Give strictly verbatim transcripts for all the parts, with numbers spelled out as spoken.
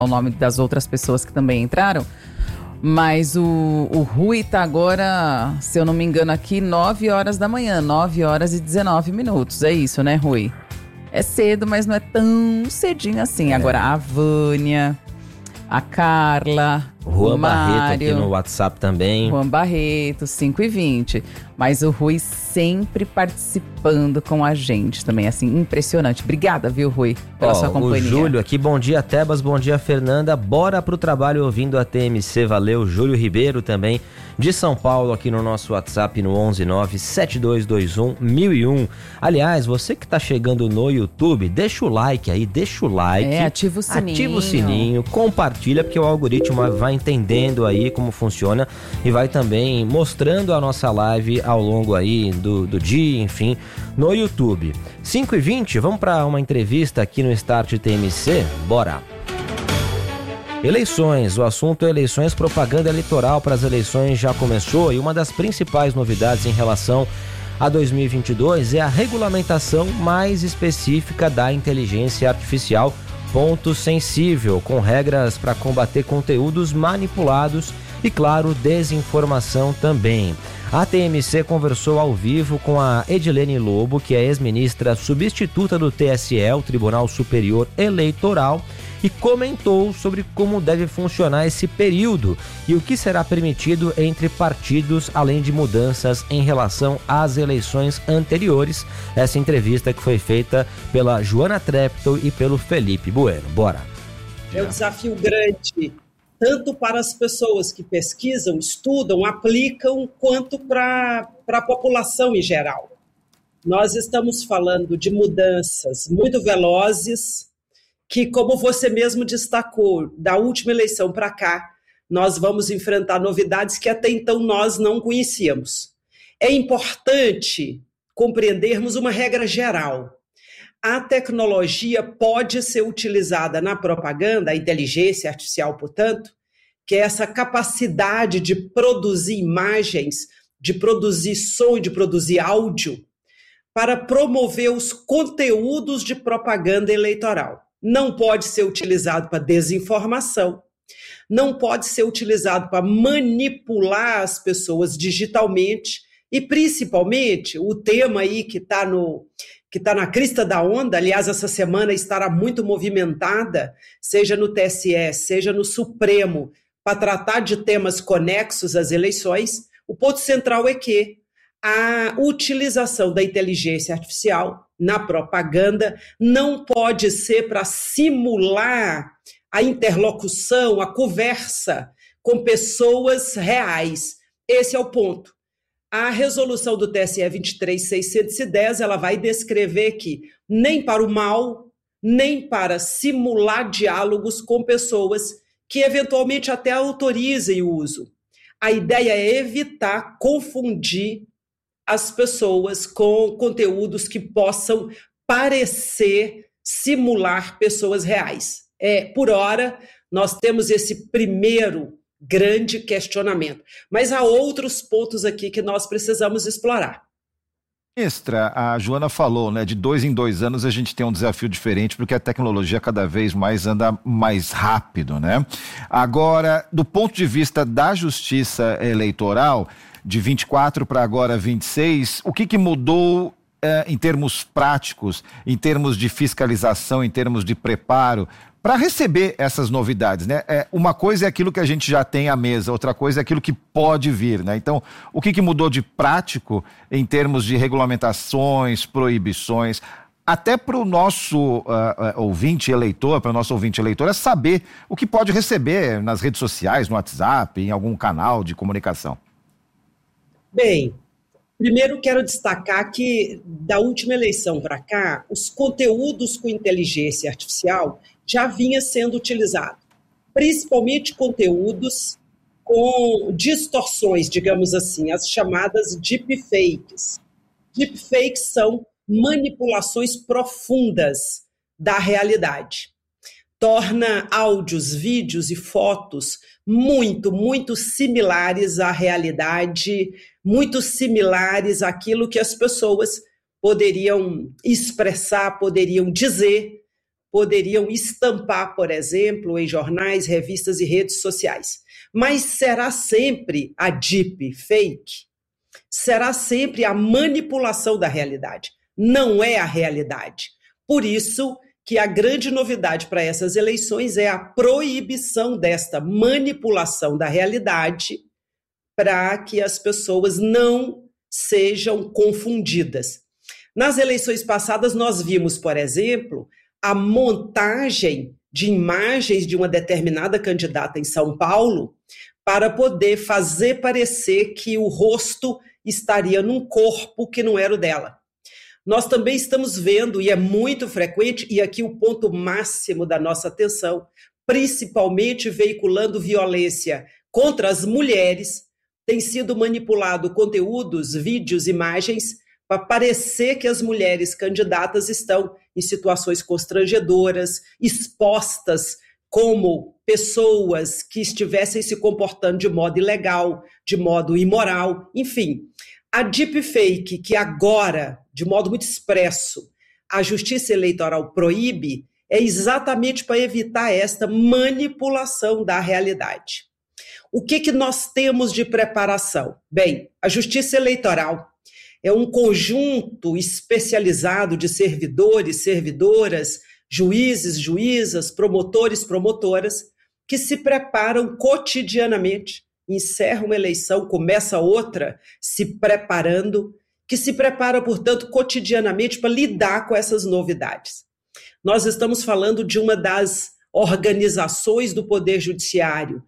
o nome das outras pessoas que também entraram. Mas o, o Rui tá agora, se eu não me engano aqui, nove horas da manhã, nove horas e dezenove minutos. É isso, né, Rui? É cedo, mas não é tão cedinho assim. É. Agora, a Vânia, a Carla, Juan o Mário, Barreto aqui no WhatsApp também. Juan Barreto, cinco e vinte. Mas o Rui sempre participando com a gente também, assim, impressionante. Obrigada, viu, Rui, pela Ó, sua companhia. O Júlio aqui, bom dia, Tebas, bom dia, Fernanda. Bora pro trabalho ouvindo a T M C, valeu. Júlio Ribeiro também, de São Paulo, aqui no nosso WhatsApp no onze nove sete dois dois um mil e um. Aliás, você que tá chegando no YouTube, deixa o like aí, deixa o like. É, ativa o sininho. Ativa o sininho, compartilha, porque o algoritmo vai entendendo aí como funciona e vai também mostrando a nossa live ao longo aí do, do dia, enfim, no YouTube. cinco e vinte, vamos para uma entrevista aqui no Start T M C? Bora! Eleições, o assunto é eleições, propaganda eleitoral para as eleições já começou e uma das principais novidades em relação a dois mil e vinte e dois é a regulamentação mais específica da inteligência artificial, ponto sensível, com regras para combater conteúdos manipulados e, claro, desinformação também. A T M C conversou ao vivo com a Edilene Lobo, que é ex-ministra substituta do T S E, o Tribunal Superior Eleitoral, e comentou sobre como deve funcionar esse período e o que será permitido entre partidos, além de mudanças em relação às eleições anteriores. Essa entrevista que foi feita pela Joana Treptow e pelo Felipe Bueno. Bora! É um desafio grande, tanto para as pessoas que pesquisam, estudam, aplicam, quanto para, para a população em geral. Nós estamos falando de mudanças muito velozes, que, como você mesmo destacou, da última eleição para cá, nós vamos enfrentar novidades que até então nós não conhecíamos. É importante compreendermos uma regra geral. A tecnologia pode ser utilizada na propaganda, a inteligência artificial, portanto, que é essa capacidade de produzir imagens, de produzir som e de produzir áudio, para promover os conteúdos de propaganda eleitoral. Não pode ser utilizado para desinformação, não pode ser utilizado para manipular as pessoas digitalmente e, principalmente, o tema aí que está no... que está na crista da onda, aliás, essa semana estará muito movimentada, seja no T S E, seja no Supremo, para tratar de temas conexos às eleições. O ponto central é que a utilização da inteligência artificial na propaganda não pode ser para simular a interlocução, a conversa com pessoas reais. Esse é o ponto. A resolução do T S E vinte e três mil seiscentos e dez, ela vai descrever que nem para o mal, nem para simular diálogos com pessoas que eventualmente até autorizem o uso. A ideia é evitar confundir as pessoas com conteúdos que possam parecer simular pessoas reais. É, por hora, nós temos esse primeiro grande questionamento. Mas há outros pontos aqui que nós precisamos explorar. Ministra, a Joana falou, né, de dois em dois anos a gente tem um desafio diferente porque a tecnologia cada vez mais anda mais rápido, né? Agora, do ponto de vista da justiça eleitoral, de vinte e quatro para agora vinte e seis, o que que mudou eh, em termos práticos, em termos de fiscalização, em termos de preparo, para receber essas novidades, né? É, uma coisa é aquilo que a gente já tem à mesa, outra coisa é aquilo que pode vir, né? Então, o que que mudou de prático em termos de regulamentações, proibições, até para o nosso uh, uh, ouvinte eleitor, para o nosso ouvinte eleitor, é saber o que pode receber nas redes sociais, no WhatsApp, em algum canal de comunicação. Bem, primeiro quero destacar que da última eleição para cá, os conteúdos com inteligência artificial já vinha sendo utilizado, principalmente conteúdos com distorções, digamos assim, as chamadas deepfakes. Deepfakes são manipulações profundas da realidade. Torna áudios, vídeos e fotos muito, muito similares à realidade, muito similares àquilo que as pessoas poderiam expressar, poderiam dizer poderiam estampar, por exemplo, em jornais, revistas e redes sociais. Mas será sempre a deep fake? Será sempre a manipulação da realidade? Não é a realidade. Por isso que a grande novidade para essas eleições é a proibição desta manipulação da realidade para que as pessoas não sejam confundidas. Nas eleições passadas, nós vimos, por exemplo, a montagem de imagens de uma determinada candidata em São Paulo para poder fazer parecer que o rosto estaria num corpo que não era o dela. Nós também estamos vendo, e é muito frequente, e aqui o ponto máximo da nossa atenção, principalmente veiculando violência contra as mulheres, tem sido manipulado conteúdos, vídeos, imagens, para parecer que as mulheres candidatas estão em situações constrangedoras, expostas como pessoas que estivessem se comportando de modo ilegal, de modo imoral, enfim. A deepfake, que agora, de modo muito expresso, a Justiça Eleitoral proíbe, é exatamente para evitar esta manipulação da realidade. O que, que nós temos de preparação? Bem, a Justiça Eleitoral é um conjunto especializado de servidores, servidoras, juízes, juízas, promotores, promotoras, que se preparam cotidianamente. Encerra uma eleição, começa outra, se preparando, que se prepara, portanto, cotidianamente para lidar com essas novidades. Nós estamos falando de uma das organizações do Poder Judiciário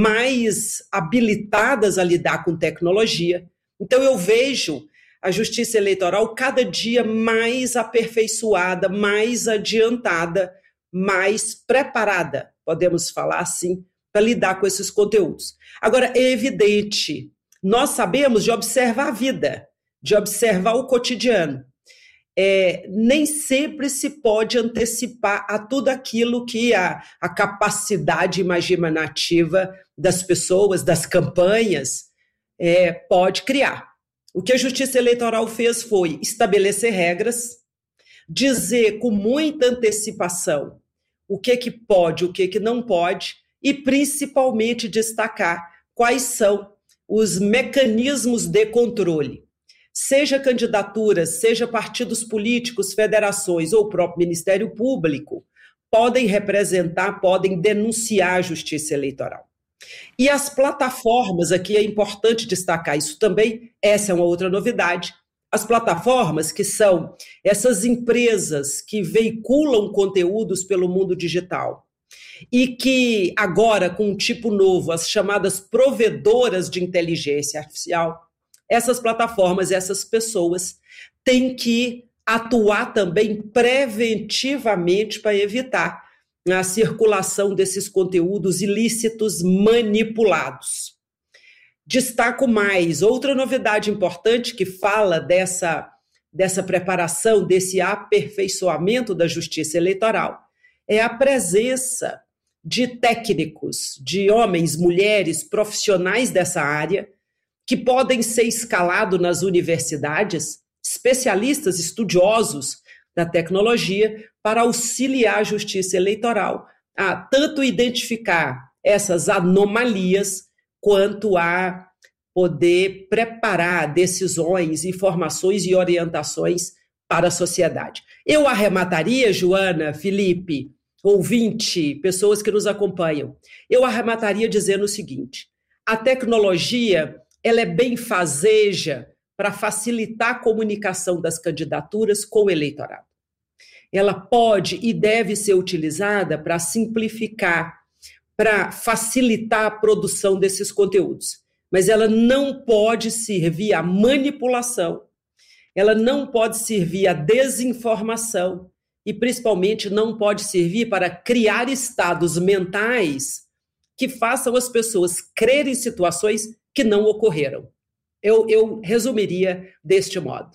mais habilitadas a lidar com tecnologia. Então, eu vejo a Justiça Eleitoral cada dia mais aperfeiçoada, mais adiantada, mais preparada, podemos falar assim, para lidar com esses conteúdos. Agora, é evidente, nós sabemos de observar a vida, de observar o cotidiano. É, nem sempre se pode antecipar a tudo aquilo que a, a capacidade imaginativa das pessoas, das campanhas, é, pode criar. O que a Justiça Eleitoral fez foi estabelecer regras, dizer com muita antecipação o que, que pode, o que, que não pode, e principalmente destacar quais são os mecanismos de controle. Seja candidaturas, seja partidos políticos, federações ou o próprio Ministério Público, podem representar, podem denunciar a Justiça Eleitoral. E as plataformas, aqui é importante destacar isso também, essa é uma outra novidade, as plataformas que são essas empresas que veiculam conteúdos pelo mundo digital e que agora, com um tipo novo, as chamadas provedoras de inteligência artificial, essas plataformas, essas pessoas têm que atuar também preventivamente para evitar a circulação desses conteúdos ilícitos manipulados. Destaco mais, outra novidade importante que fala dessa, dessa preparação, desse aperfeiçoamento da Justiça Eleitoral, é a presença de técnicos, de homens, mulheres, profissionais dessa área, que podem ser escalados nas universidades, especialistas, estudiosos da tecnologia, para auxiliar a Justiça Eleitoral a tanto identificar essas anomalias, quanto a poder preparar decisões, informações e orientações para a sociedade. Eu arremataria, Joana, Felipe, ouvinte, pessoas que nos acompanham, eu arremataria dizendo o seguinte: a tecnologia ela é benfazeja para facilitar a comunicação das candidaturas com o eleitorado. Ela pode e deve ser utilizada para simplificar, para facilitar a produção desses conteúdos. Mas ela não pode servir à manipulação, ela não pode servir à desinformação e, principalmente, não pode servir para criar estados mentais que façam as pessoas crerem em situações que não ocorreram. Eu, eu resumiria deste modo.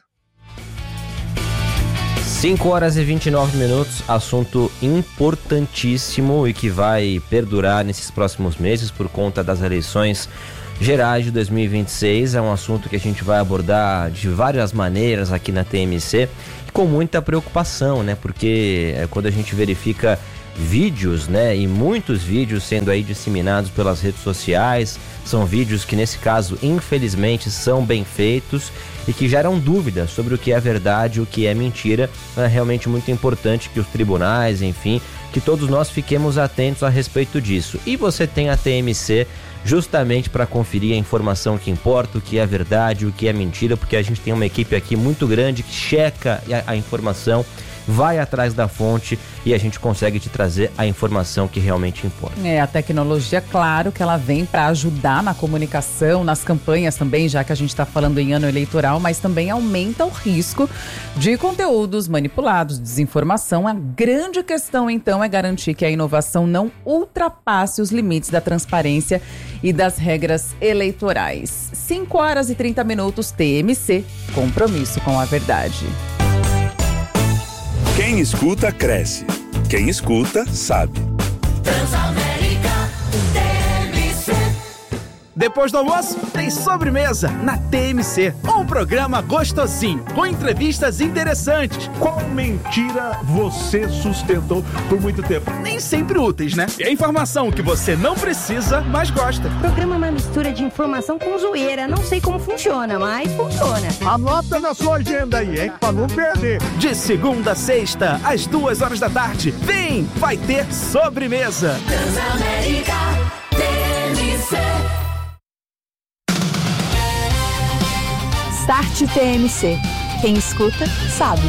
cinco horas e vinte e nove minutos, assunto importantíssimo e que vai perdurar nesses próximos meses por conta das eleições gerais de dois mil e vinte e seis. É um assunto que a gente vai abordar de várias maneiras aqui na T M C, com muita preocupação, né? Porque é, quando a gente verifica vídeos, né, e muitos vídeos sendo aí disseminados pelas redes sociais, são vídeos que nesse caso infelizmente são bem feitos e que geram dúvidas sobre o que é verdade e o que é mentira. É realmente muito importante que os tribunais, enfim, que todos nós fiquemos atentos a respeito disso. E você tem a T M C justamente para conferir a informação que importa, o que é verdade, o que é mentira, porque a gente tem uma equipe aqui muito grande que checa a, a informação, vai atrás da fonte e a gente consegue te trazer a informação que realmente importa. É, a tecnologia, claro que ela vem para ajudar na comunicação, nas campanhas também, já que a gente está falando em ano eleitoral, mas também aumenta o risco de conteúdos manipulados, desinformação. A grande questão, então, é garantir que a inovação não ultrapasse os limites da transparência e das regras eleitorais. cinco horas e trinta minutos, T M C, compromisso com a verdade. Quem escuta, cresce. Quem escuta, sabe. Transamérica T M C. Depois do almoço, tem sobremesa na T M C. Um programa gostosinho, com entrevistas interessantes. Qual mentira você sustentou por muito tempo? Nem sempre úteis, né? É informação que você não precisa, mas gosta. O programa é uma mistura de informação com zoeira. Não sei como funciona, mas funciona. Anota na sua agenda aí, hein? Pra não perder. De segunda a sexta, às duas horas da tarde. Vem, vai ter sobremesa. Transamérica T M C. Start T M C. Quem escuta, sabe.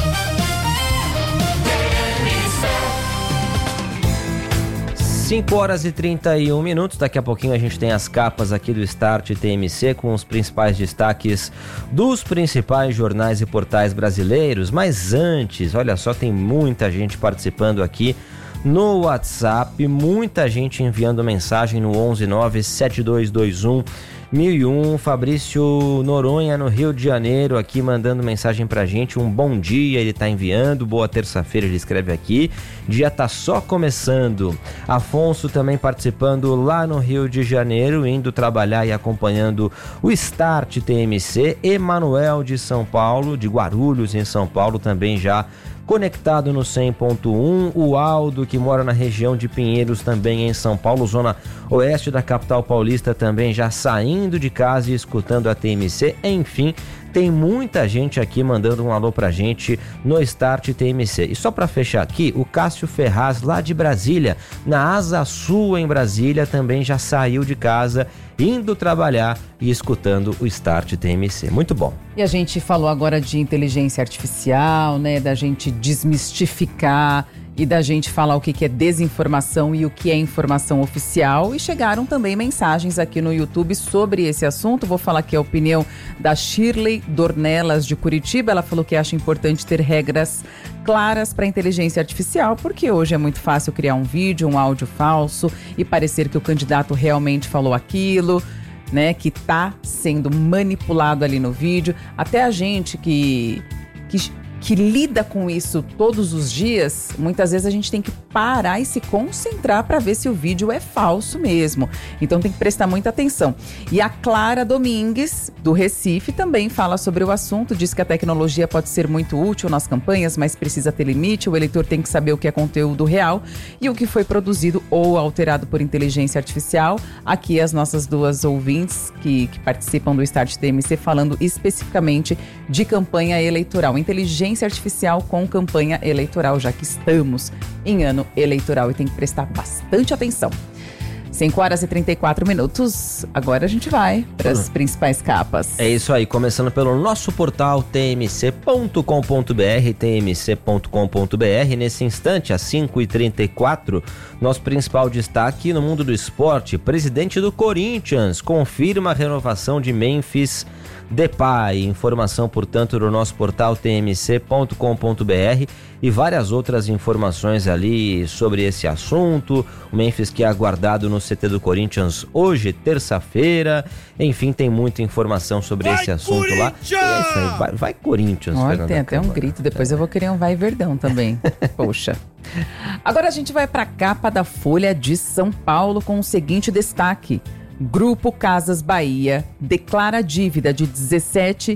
cinco horas e trinta e um minutos. Daqui a pouquinho a gente tem as capas aqui do Start T M C com os principais destaques dos principais jornais e portais brasileiros. Mas antes, olha só, tem muita gente participando aqui no WhatsApp, muita gente enviando mensagem no onze nove sete dois dois um mil e um. Fabrício Noronha, no Rio de Janeiro, aqui mandando mensagem pra gente. Um bom dia, ele tá enviando. Boa terça-feira, ele escreve aqui. Dia tá só começando. Afonso também participando lá no Rio de Janeiro, indo trabalhar e acompanhando o Start T M C. Emanuel de São Paulo, de Guarulhos, em São Paulo, também já conectado no cem ponto um. O Aldo, que mora na região de Pinheiros, também em São Paulo, zona oeste da capital paulista, também já saindo de casa e escutando a T M C. Enfim, tem muita gente aqui mandando um alô pra gente no Start T M C. E só pra fechar aqui, o Cássio Ferraz, lá de Brasília, na Asa Sul em Brasília, também já saiu de casa, indo trabalhar e escutando o Start T M C. Muito bom. E a gente falou agora de inteligência artificial, né? Da gente desmistificar e da gente falar o que é desinformação e o que é informação oficial. E chegaram também mensagens aqui no YouTube sobre esse assunto. Vou falar aqui a opinião da Shirley Dornelas, de Curitiba. Ela falou que acha importante ter regras claras para a inteligência artificial, porque hoje é muito fácil criar um vídeo, um áudio falso e parecer que o candidato realmente falou aquilo, né, que está sendo manipulado ali no vídeo. Até a gente que... que que lida com isso todos os dias, muitas vezes a gente tem que parar e se concentrar para ver se o vídeo é falso mesmo. Então tem que prestar muita atenção. E a Clara Domingues, do Recife, também fala sobre o assunto, diz que a tecnologia pode ser muito útil nas campanhas, mas precisa ter limite, o eleitor tem que saber o que é conteúdo real e o que foi produzido ou alterado por inteligência artificial. Aqui as nossas duas ouvintes que, que participam do Start T M C falando especificamente de campanha eleitoral. Inteligência artificial com campanha eleitoral, já que estamos em ano eleitoral e tem que prestar bastante atenção. cinco horas e trinta e quatro minutos. Agora a gente vai para as principais capas. É isso aí, começando pelo nosso portal t m c ponto com ponto b r, t m c ponto com ponto b r. Nesse instante, às cinco e trinta e quatro, nosso principal destaque no mundo do esporte: presidente do Corinthians confirma a renovação de Memphis Depay. Informação, portanto, do nosso portal t m c ponto com ponto b r e várias outras informações ali sobre esse assunto. O Memphis que é aguardado no C T do Corinthians hoje, terça-feira. Enfim, tem muita informação sobre vai, esse assunto lá. É isso aí, vai, vai Corinthians. Olha, tem até um grito, depois é. eu vou querer um vai Verdão também. Poxa. Agora a gente vai para a capa da Folha de São Paulo com o seguinte destaque: Grupo Casas Bahia declara dívida de dezessete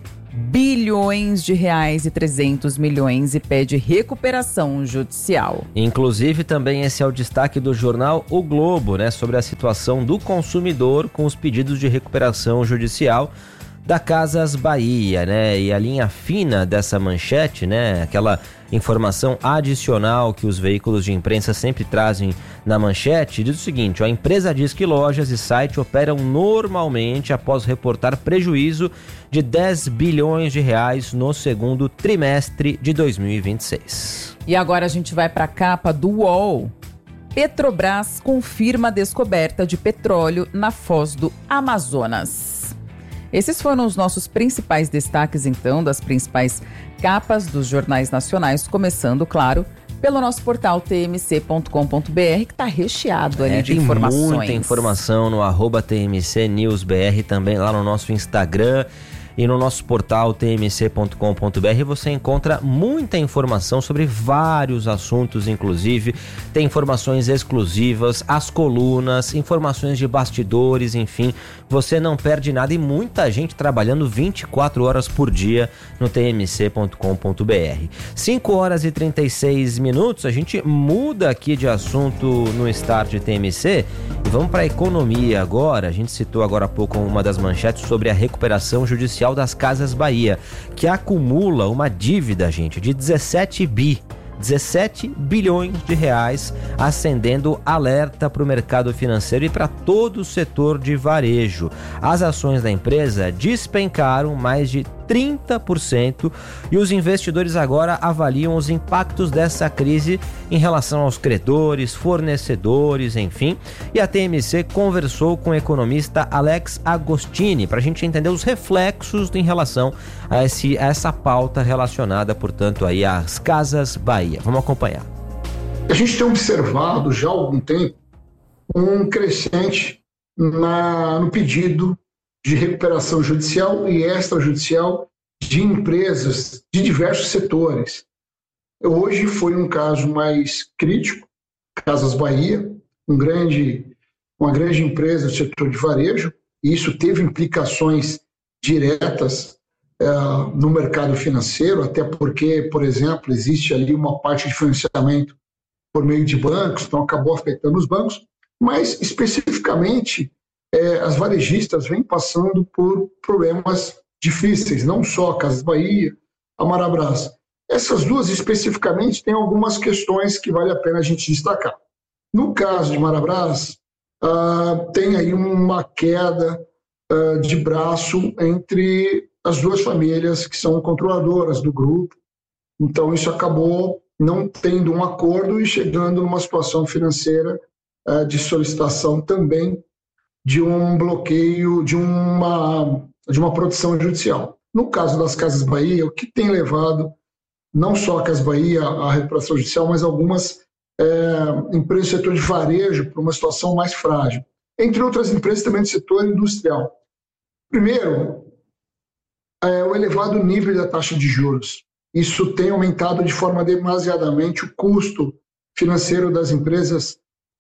bilhões de reais e trezentos milhões e pede recuperação judicial. Inclusive, também esse é o destaque do jornal O Globo, né, sobre a situação do consumidor com os pedidos de recuperação judicial da Casas Bahia, né? E a linha fina dessa manchete, né? Aquela informação adicional que os veículos de imprensa sempre trazem na manchete, diz o seguinte: ó, a empresa diz que lojas e site operam normalmente após reportar prejuízo de dez bilhões de reais no segundo trimestre de dois mil e vinte e seis. E agora a gente vai para a capa do U O L. Petrobras confirma a descoberta de petróleo na foz do Amazonas. Esses foram os nossos principais destaques, então, das principais capas dos jornais nacionais, começando, claro, pelo nosso portal t m c ponto com ponto b r, que está recheado ali é, de tem informações. Muita informação no arroba T M C News B R, também lá no nosso Instagram. E no nosso portal t m c ponto com ponto b r você encontra muita informação sobre vários assuntos, inclusive tem informações exclusivas, as colunas, informações de bastidores, enfim, você não perde nada e muita gente trabalhando vinte e quatro horas por dia no t m c ponto com ponto b r. cinco horas e trinta e seis minutos, a gente muda aqui de assunto no Start T M C e vamos para a economia agora. A gente citou agora há pouco uma das manchetes sobre a recuperação judicial das Casas Bahia, que acumula uma dívida, gente, de dezessete bi, dezessete bilhões de reais, acendendo alerta para o mercado financeiro e para todo o setor de varejo. As ações da empresa despencaram mais de trinta por cento e os investidores agora avaliam os impactos dessa crise em relação aos credores, fornecedores, enfim. E a T M C conversou com o economista Alex Agostini para a gente entender os reflexos em relação a, esse, a essa pauta relacionada, portanto, aí às Casas Bahia. Vamos acompanhar. A gente tem observado já há algum tempo um crescente na, no pedido de recuperação judicial e extrajudicial de empresas de diversos setores. Hoje foi um caso mais crítico, Casas Bahia, um grande, uma grande empresa do setor de varejo, e isso teve implicações diretas uh, no mercado financeiro, até porque, por exemplo, existe ali uma parte de financiamento por meio de bancos, então acabou afetando os bancos, mas especificamente É, as varejistas vêm passando por problemas difíceis, não só a Casas Bahia, a Marabras. Essas duas especificamente têm algumas questões que vale a pena a gente destacar. No caso de Marabras, uh, tem aí uma queda uh, de braço entre as duas famílias que são controladoras do grupo. Então isso acabou não tendo um acordo e chegando numa situação financeira uh, de solicitação também de um bloqueio, de uma, de uma produção judicial. No caso das Casas Bahia, o que tem levado não só a Casas Bahia à recuperação judicial, mas algumas é, empresas do setor de varejo para uma situação mais frágil, entre outras empresas também do setor industrial. Primeiro, é, o elevado nível da taxa de juros. Isso tem aumentado de forma demasiadamente o custo financeiro das empresas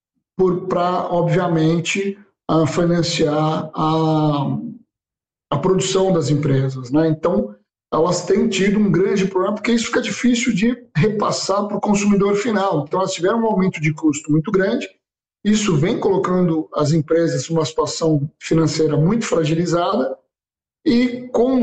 para, obviamente, a financiar a, a produção das empresas, né? Então, elas têm tido um grande problema, porque isso fica difícil de repassar para o consumidor final. Então, elas tiveram um aumento de custo muito grande, isso vem colocando as empresas numa situação financeira muito fragilizada e com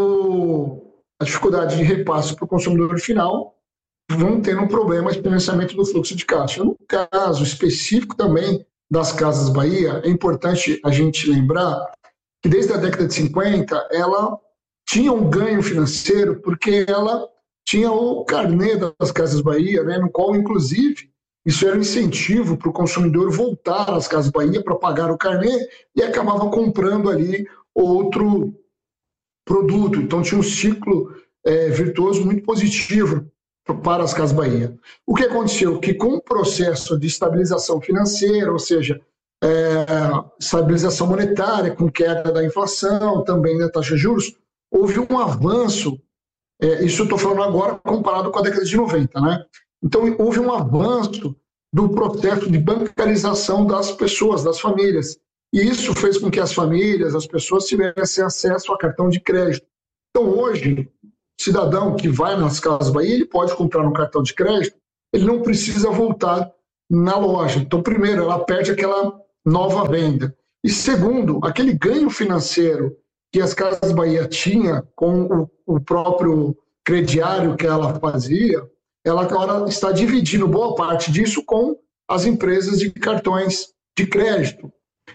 o, a dificuldade de repasse para o consumidor final, vão tendo um problema de financiamento do fluxo de caixa. No caso específico também das Casas Bahia, é importante a gente lembrar que desde a década de cinquenta ela tinha um ganho financeiro porque ela tinha o carnê das Casas Bahia, né, no qual, inclusive, isso era um incentivo para o consumidor voltar às Casas Bahia para pagar o carnê e acabava comprando ali outro produto. Então tinha um ciclo é, virtuoso muito positivo para as Casas Bahia. O que aconteceu? Que com o processo de estabilização financeira, ou seja, é, estabilização monetária, com queda da inflação, também da taxa de juros, houve um avanço, é, isso eu estou falando agora comparado com a década de noventa, né? Então houve um avanço do processo de bancarização das pessoas, das famílias. E isso fez com que as famílias, as pessoas tivessem acesso a cartão de crédito. Então, hoje, o cidadão que vai nas Casas Bahia, ele pode comprar no cartão de crédito, ele não precisa voltar na loja. Então, primeiro, ela perde aquela nova venda. E segundo, aquele ganho financeiro que as Casas Bahia tinha com o, o próprio crediário que ela fazia, ela agora está dividindo boa parte disso com as empresas de cartões de crédito.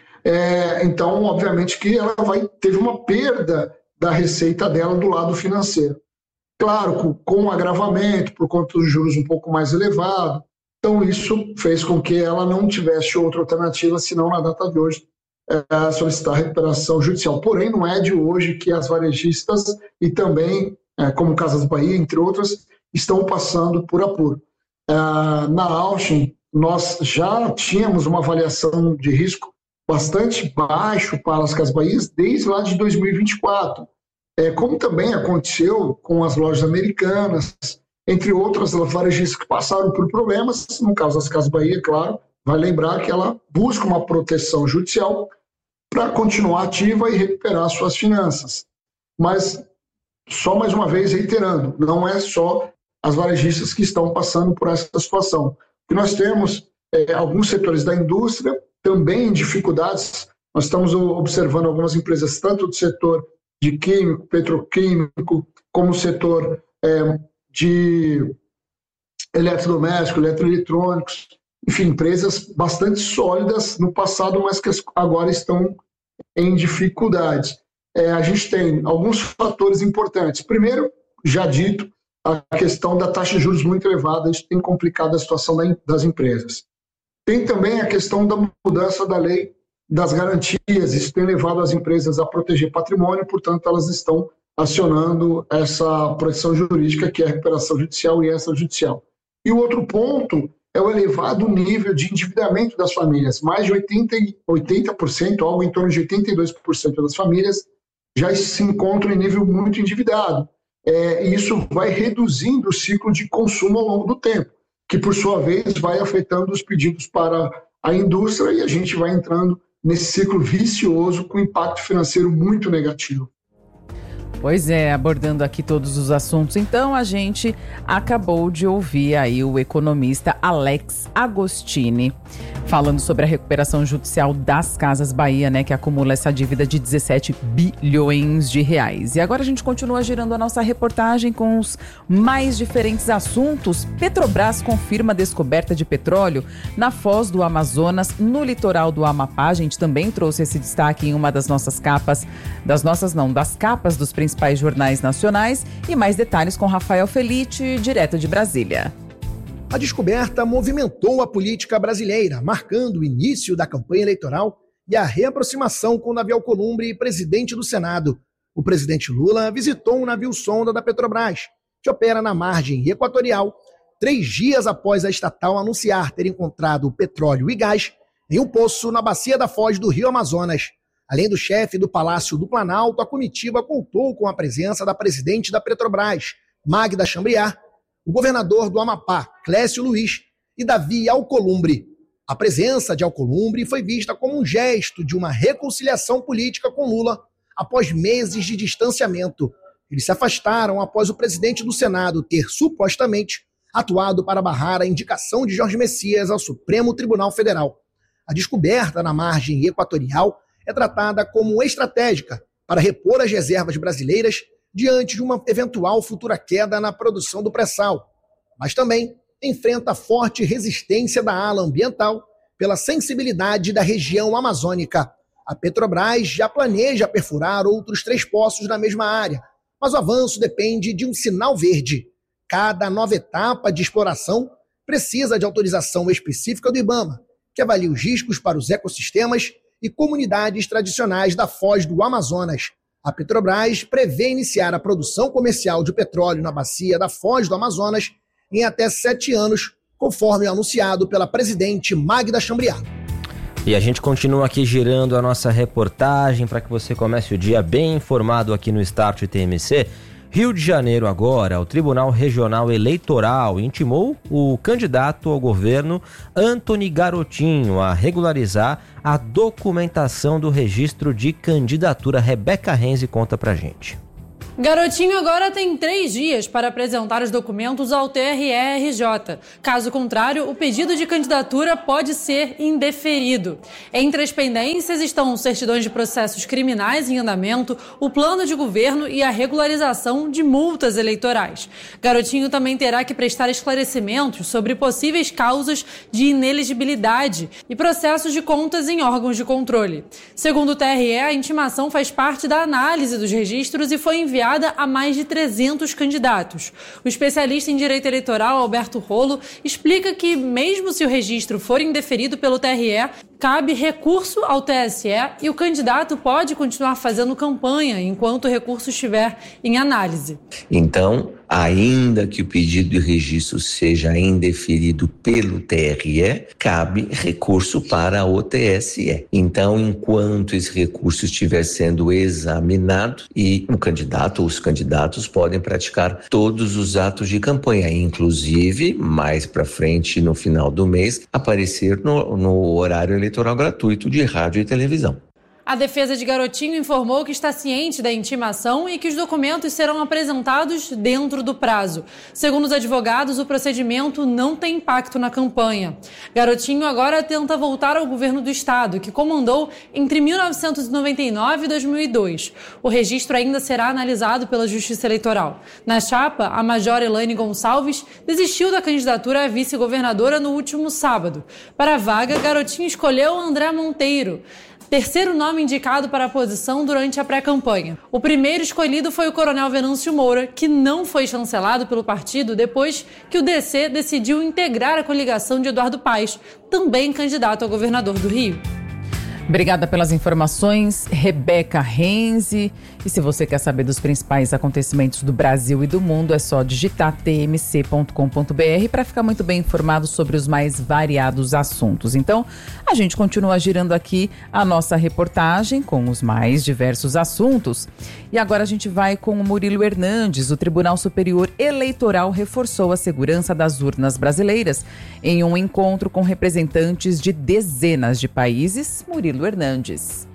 É, então, obviamente que ela vai, teve uma perda da receita dela do lado financeiro. Claro, com, com um agravamento, por conta dos juros um pouco mais elevados. Então, isso fez com que ela não tivesse outra alternativa, senão na data de hoje, é, solicitar recuperação judicial. Porém, não é de hoje que as varejistas e também, é, como Casas Bahia, entre outras, estão passando por apuro. É, na Auchin, nós já tínhamos uma avaliação de risco bastante baixo para as Casas Bahia desde lá de dois mil e vinte e quatro, é, como também aconteceu com as lojas americanas, entre outras varejistas que passaram por problemas. No caso das Casas Bahia, claro, vai lembrar que ela busca uma proteção judicial para continuar ativa e recuperar suas finanças. Mas, só mais uma vez reiterando, não é só as varejistas que estão passando por essa situação. Que nós temos é, alguns setores da indústria também em dificuldades. Nós estamos observando algumas empresas, tanto do setor de químico, petroquímico, como o setor é, de eletrodoméstico, eletroeletrônicos, enfim, empresas bastante sólidas no passado, mas que agora estão em dificuldades. É, a gente tem alguns fatores importantes. Primeiro, já dito, a questão da taxa de juros muito elevada, isso tem complicado a situação das empresas. Tem também a questão da mudança da lei das garantias, isso tem levado as empresas a proteger patrimônio, portanto, elas estão acionando essa proteção jurídica, que é a recuperação judicial e extrajudicial. E o outro ponto é o elevado nível de endividamento das famílias. Mais de oitenta por cento, algo em torno de oitenta e dois por cento das famílias já se encontram em nível muito endividado. É, e isso vai reduzindo o ciclo de consumo ao longo do tempo, que por sua vez vai afetando os pedidos para a indústria e a gente vai entrando nesse ciclo vicioso com impacto financeiro muito negativo. Pois é, abordando aqui todos os assuntos, então a gente acabou de ouvir aí o economista Alex Agostini falando sobre a recuperação judicial das Casas Bahia, né, que acumula essa dívida de dezessete bilhões de reais. E agora a gente continua girando a nossa reportagem com os mais diferentes assuntos. Petrobras confirma a descoberta de petróleo na foz do Amazonas, no litoral do Amapá. A gente também trouxe esse destaque em uma das nossas capas, das nossas não, das capas dos principais jornais nacionais. E mais detalhes com Rafael Felite, direto de Brasília. A descoberta movimentou a política brasileira, marcando o início da campanha eleitoral e a reaproximação com o navio Alcolumbre e presidente do Senado. O presidente Lula visitou um navio-sonda da Petrobras, que opera na margem equatorial, três dias após a estatal anunciar ter encontrado petróleo e gás em um poço na bacia da foz do Rio Amazonas. Além do chefe do Palácio do Planalto, a comitiva contou com a presença da presidente da Petrobras, Magda Chambriard, o governador do Amapá, Clécio Luiz, e Davi Alcolumbre. A presença de Alcolumbre foi vista como um gesto de uma reconciliação política com Lula após meses de distanciamento. Eles se afastaram após o presidente do Senado ter supostamente atuado para barrar a indicação de Jorge Messias ao Supremo Tribunal Federal. A descoberta na margem equatorial é tratada como estratégica para repor as reservas brasileiras diante de uma eventual futura queda na produção do pré-sal, mas também enfrenta forte resistência da ala ambiental pela sensibilidade da região amazônica. A Petrobras já planeja perfurar outros três poços na mesma área, mas o avanço depende de um sinal verde. Cada nova etapa de exploração precisa de autorização específica do IBAMA, que avalia os riscos para os ecossistemas e comunidades tradicionais da foz do Amazonas. A Petrobras prevê iniciar a produção comercial de petróleo na bacia da foz do Amazonas em até sete anos, conforme anunciado pela presidente Magda Chambriard. E a gente continua aqui girando a nossa reportagem para que você comece o dia bem informado aqui no Start T M C. Rio de Janeiro agora, o Tribunal Regional Eleitoral intimou o candidato ao governo Antony Garotinho a regularizar a documentação do registro de candidatura. Rebeca Renzi conta pra gente. Garotinho agora tem três dias para apresentar os documentos ao T R E R J. Caso contrário, o pedido de candidatura pode ser indeferido. Entre as pendências estão certidões de processos criminais em andamento, o plano de governo e a regularização de multas eleitorais. Garotinho também terá que prestar esclarecimentos sobre possíveis causas de inelegibilidade e processos de contas em órgãos de controle. Segundo o T R E, a intimação faz parte da análise dos registros e foi enviada a mais de trezentos candidatos. O especialista em direito eleitoral, Alberto Rolo, explica que, mesmo se o registro for indeferido pelo T R E, cabe recurso ao T S E e o candidato pode continuar fazendo campanha enquanto o recurso estiver em análise. Então, ainda que o pedido de registro seja indeferido pelo T R E, cabe recurso para o T S E. Então, enquanto esse recurso estiver sendo examinado, e o candidato ou os candidatos podem praticar todos os atos de campanha, inclusive, mais para frente, no final do mês, aparecer no, no horário eleitoral gratuito de rádio e televisão. A defesa de Garotinho informou que está ciente da intimação e que os documentos serão apresentados dentro do prazo. Segundo os advogados, o procedimento não tem impacto na campanha. Garotinho agora tenta voltar ao governo do estado, que comandou entre mil novecentos e noventa e nove e dois mil e dois. O registro ainda será analisado pela Justiça Eleitoral. Na chapa, a major Elaine Gonçalves desistiu da candidatura a vice-governadora no último sábado. Para a vaga, Garotinho escolheu André Monteiro, terceiro nome indicado para a posição durante a pré-campanha. O primeiro escolhido foi o coronel Venâncio Moura, que não foi chancelado pelo partido depois que o D C decidiu integrar a coligação de Eduardo Paes, também candidato a governador do Rio. Obrigada pelas informações, Rebeca Renzi. E se você quer saber dos principais acontecimentos do Brasil e do mundo, é só digitar t m c ponto com ponto b r para ficar muito bem informado sobre os mais variados assuntos. Então, a gente continua girando aqui a nossa reportagem com os mais diversos assuntos. E agora a gente vai com o Murilo Hernandes. O Tribunal Superior Eleitoral reforçou a segurança das urnas brasileiras em um encontro com representantes de dezenas de países. Murilo Hernandes.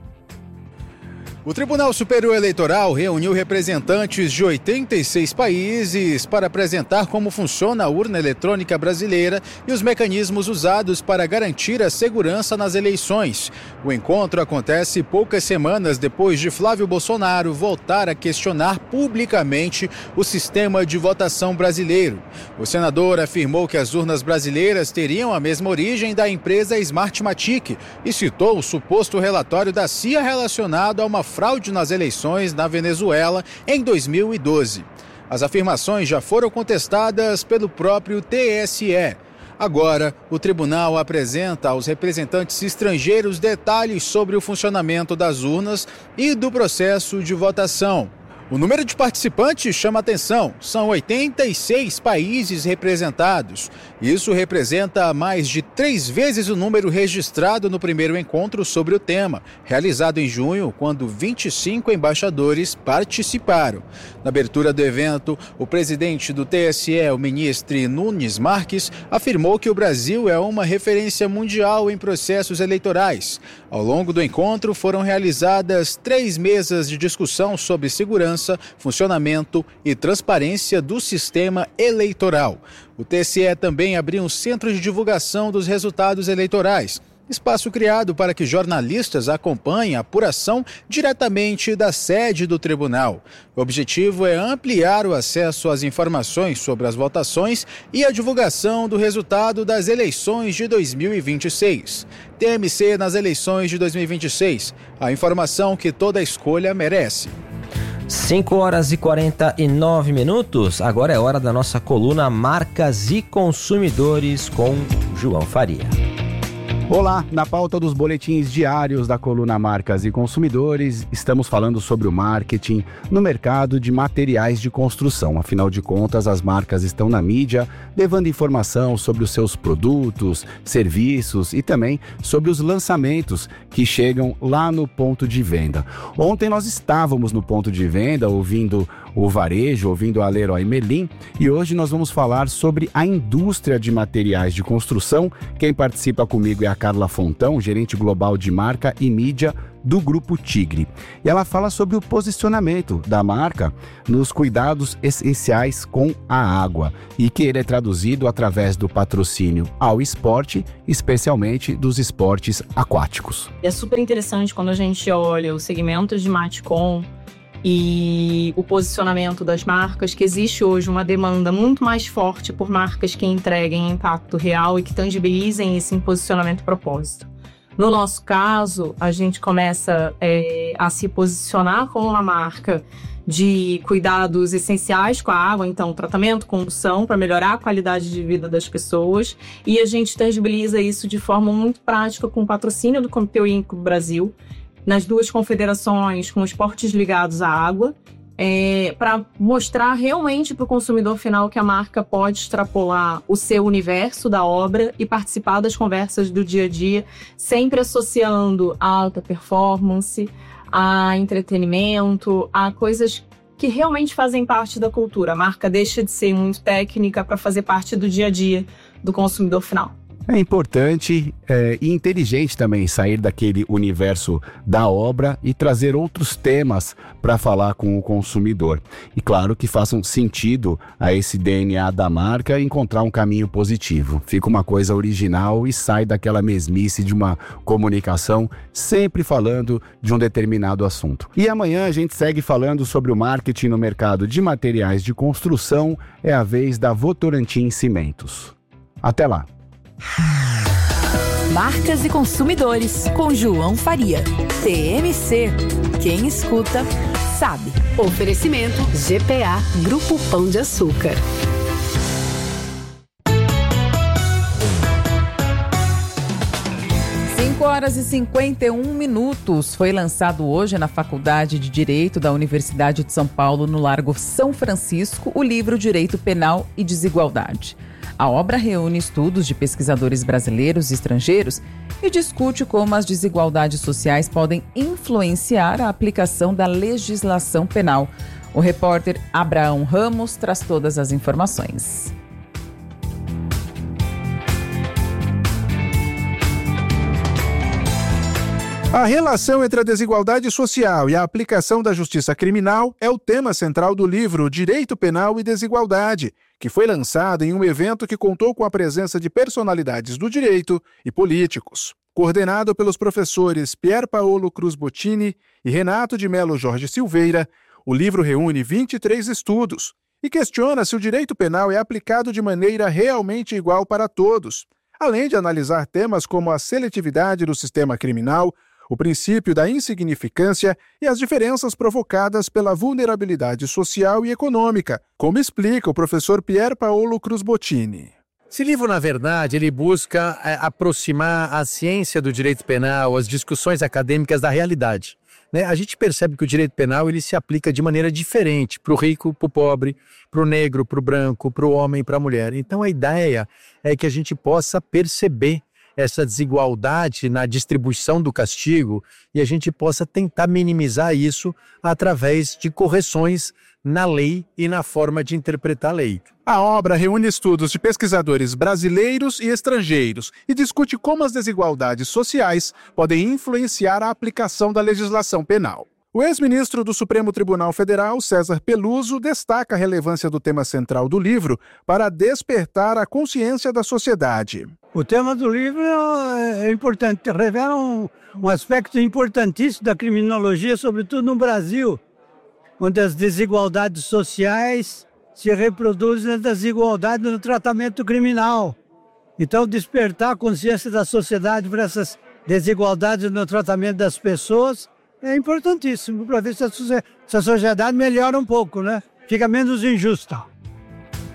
O Tribunal Superior Eleitoral reuniu representantes de oitenta e seis países para apresentar como funciona a urna eletrônica brasileira e os mecanismos usados para garantir a segurança nas eleições. O encontro acontece poucas semanas depois de Flávio Bolsonaro voltar a questionar publicamente o sistema de votação brasileiro. O senador afirmou que as urnas brasileiras teriam a mesma origem da empresa Smartmatic e citou o suposto relatório da C I A relacionado a uma fraude nas eleições na Venezuela em dois mil e doze. As afirmações já foram contestadas pelo próprio T S E. Agora, o tribunal apresenta aos representantes estrangeiros detalhes sobre o funcionamento das urnas e do processo de votação. O número de participantes chama atenção. São oitenta e seis países representados. Isso representa mais de três vezes o número registrado no primeiro encontro sobre o tema, realizado em junho, quando vinte e cinco embaixadores participaram. Na abertura do evento, o presidente do T S E, o ministro Nunes Marques, afirmou que o Brasil é uma referência mundial em processos eleitorais. Ao longo do encontro, foram realizadas três mesas de discussão sobre segurança, funcionamento e transparência do sistema eleitoral. O T S E também abriu um centro de divulgação dos resultados eleitorais, espaço criado para que jornalistas acompanhem a apuração diretamente da sede do tribunal. O objetivo é ampliar o acesso às informações sobre as votações e a divulgação do resultado das eleições de dois mil e vinte e seis. T M C nas eleições de dois mil e vinte e seis. A informação que toda escolha merece. cinco horas e quarenta e nove minutos. Agora é hora da nossa coluna Marcas e Consumidores com João Faria. Olá, na pauta dos boletins diários da coluna Marcas e Consumidores, estamos falando sobre o marketing no mercado de materiais de construção. Afinal de contas, as marcas estão na mídia, levando informação sobre os seus produtos, serviços e também sobre os lançamentos que chegam lá no ponto de venda. Ontem nós estávamos no ponto de venda ouvindo o varejo, ouvindo a Leroy Merlin, e hoje nós vamos falar sobre a indústria de materiais de construção. Quem participa comigo é a Carla Fontão, gerente global de marca e mídia do Grupo Tigre. E ela fala sobre o posicionamento da marca nos cuidados essenciais com a água e que ele é traduzido através do patrocínio ao esporte, especialmente dos esportes aquáticos. É super interessante quando a gente olha o segmento de Matcom e o posicionamento das marcas, que existe hoje uma demanda muito mais forte por marcas que entreguem impacto real e que tangibilizem esse posicionamento e propósito. No nosso caso, a gente começa é, a se posicionar como uma marca de cuidados essenciais com a água, então tratamento, condução, para melhorar a qualidade de vida das pessoas, e a gente tangibiliza isso de forma muito prática com o patrocínio do Comitê Olímpico do Brasil, nas duas confederações com esportes ligados à água, É, para mostrar realmente para o consumidor final que a marca pode extrapolar o seu universo da obra e participar das conversas do dia a dia, sempre associando a alta performance, a entretenimento, a coisas que realmente fazem parte da cultura. A marca deixa de ser muito técnica para fazer parte do dia a dia do consumidor final. É importante é, e inteligente também sair daquele universo da obra e trazer outros temas para falar com o consumidor. E claro que façam sentido a esse D N A da marca e encontrar um caminho positivo. Fica uma coisa original e sai daquela mesmice de uma comunicação sempre falando de um determinado assunto. E amanhã a gente segue falando sobre o marketing no mercado de materiais de construção. É a vez da Votorantim Cimentos. Até lá! Marcas e consumidores, com João Faria. T M C. Quem escuta, sabe. Oferecimento G P A, Grupo Pão de Açúcar. cinco horas e cinquenta e um minutos. Foi lançado hoje na Faculdade de Direito da Universidade de São Paulo, no Largo São Francisco, o livro Direito Penal e Desigualdade. A obra reúne estudos de pesquisadores brasileiros e estrangeiros e discute como as desigualdades sociais podem influenciar a aplicação da legislação penal. O repórter Abraão Ramos traz todas as informações. A relação entre a desigualdade social e a aplicação da justiça criminal é o tema central do livro Direito Penal e Desigualdade, que foi lançado em um evento que contou com a presença de personalidades do direito e políticos. Coordenado pelos professores Pier Paolo Cruz Bottini e Renato de Melo Jorge Silveira, o livro reúne vinte e três estudos e questiona se o direito penal é aplicado de maneira realmente igual para todos, além de analisar temas como a seletividade do sistema criminal, o princípio da insignificância e as diferenças provocadas pela vulnerabilidade social e econômica, como explica o professor Pier Paolo Cruz Bottini. Esse livro, na verdade, ele busca é, aproximar a ciência do direito penal, as discussões acadêmicas da realidade. Né? A gente percebe que o direito penal ele se aplica de maneira diferente para o rico, para o pobre, para o negro, para o branco, para o homem e para a mulher. Então a ideia é que a gente possa perceber essa desigualdade na distribuição do castigo e a gente possa tentar minimizar isso através de correções na lei e na forma de interpretar a lei. A obra reúne estudos de pesquisadores brasileiros e estrangeiros e discute como as desigualdades sociais podem influenciar a aplicação da legislação penal. O ex-ministro do Supremo Tribunal Federal, César Peluso, destaca a relevância do tema central do livro para despertar a consciência da sociedade. O tema do livro é importante, revela um, um aspecto importantíssimo da criminologia, sobretudo no Brasil, onde as desigualdades sociais se reproduzem na desigualdade no tratamento criminal. Então, despertar a consciência da sociedade para essas desigualdades no tratamento das pessoas é importantíssimo para ver se a sociedade melhora um pouco, né? Fica menos injusta.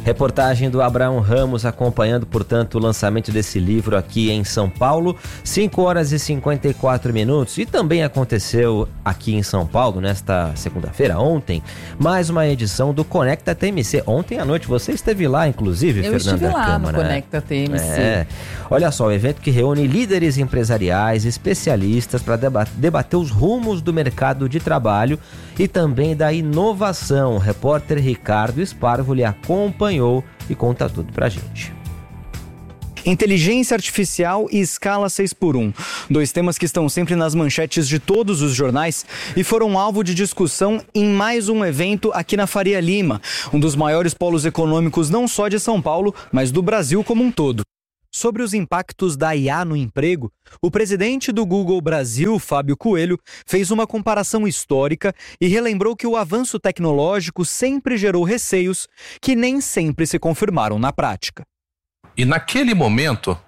Reportagem do Abraão Ramos acompanhando, portanto, o lançamento desse livro aqui em São Paulo, cinco horas e cinquenta e quatro minutos. E também aconteceu aqui em São Paulo, nesta segunda-feira, ontem, mais uma edição do Conecta T M C. Ontem à noite você esteve lá, inclusive, Eu Fernanda estive lá Câmara. no Conecta T M C. É. Olha só, o evento que reúne líderes empresariais, especialistas para debater, debater os rumos do mercado de trabalho e também da inovação. O repórter Ricardo Sparvoli acompanhou e conta tudo pra gente. Inteligência artificial e escala seis por um. Dois temas que estão sempre nas manchetes de todos os jornais e foram alvo de discussão em mais um evento aqui na Faria Lima, um dos maiores polos econômicos não só de São Paulo, mas do Brasil como um todo. Sobre os impactos da I A no emprego, o presidente do Google Brasil, Fábio Coelho, fez uma comparação histórica e relembrou que o avanço tecnológico sempre gerou receios que nem sempre se confirmaram na prática. E naquele momento,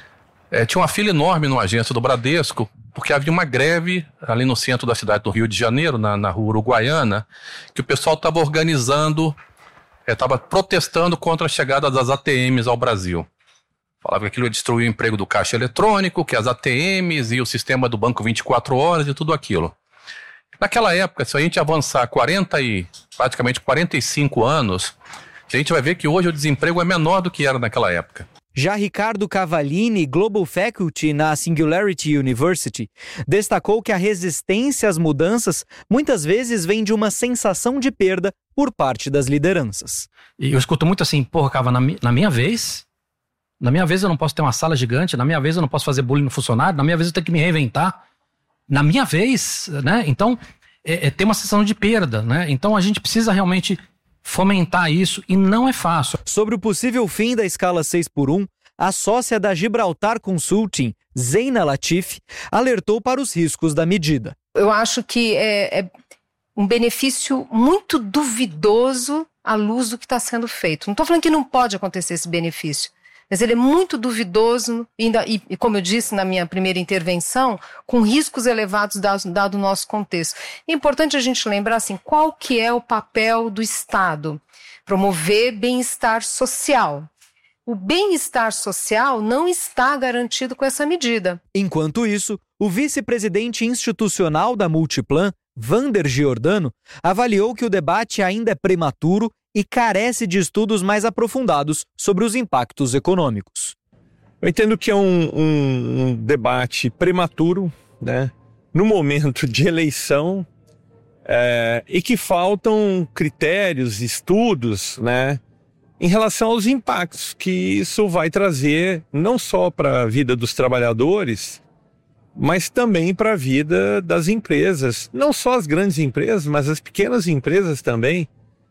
é, tinha uma fila enorme numa agência do Bradesco, porque havia uma greve ali no centro da cidade do Rio de Janeiro, na, na rua Uruguaiana, que o pessoal estava organizando, estava é, protestando contra a chegada das A T Ms ao Brasil. Falava que aquilo ia destruir o emprego do caixa eletrônico, que as A T Ms e o sistema do banco vinte e quatro horas e tudo aquilo. Naquela época, se a gente avançar quarenta e, praticamente quarenta e cinco anos, a gente vai ver que hoje o desemprego é menor do que era naquela época. Já Ricardo Cavallini, Global Faculty na Singularity University, destacou que a resistência às mudanças muitas vezes vem de uma sensação de perda por parte das lideranças. E eu escuto muito assim, porra, Cava, na, mi- na minha vez... Na minha vez eu não posso ter uma sala gigante, na minha vez eu não posso fazer bullying no funcionário, na minha vez eu tenho que me reinventar. Na minha vez, né? Então, é, é, tem uma sensação de perda, né? Então a gente precisa realmente fomentar isso e não é fácil. Sobre o possível fim da escala seis por um, a sócia da Gibraltar Consulting, Zeina Latif, alertou para os riscos da medida. Eu acho que é, é um benefício muito duvidoso à luz do que está sendo feito. Não estou falando que não pode acontecer esse benefício, mas ele é muito duvidoso ainda, e, e, como eu disse na minha primeira intervenção, com riscos elevados dado, dado o nosso contexto. É importante a gente lembrar assim, qual que é o papel do Estado? Promover bem-estar social. O bem-estar social não está garantido com essa medida. Enquanto isso, o vice-presidente institucional da Multiplan, Vander Giordano, avaliou que o debate ainda é prematuro e carece de estudos mais aprofundados sobre os impactos econômicos. Eu entendo que é um, um, um debate prematuro, né, no momento de eleição, é, e que faltam critérios, estudos, né, em relação aos impactos que isso vai trazer não só para a vida dos trabalhadores, mas também para a vida das empresas. Não só as grandes empresas, mas as pequenas empresas também.